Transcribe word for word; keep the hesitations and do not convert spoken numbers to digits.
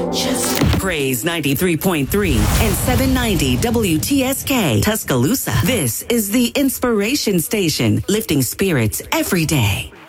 Praise ninety-three point three and seven ninety W T S K Tuscaloosa. This is the Inspiration Station, lifting spirits every day.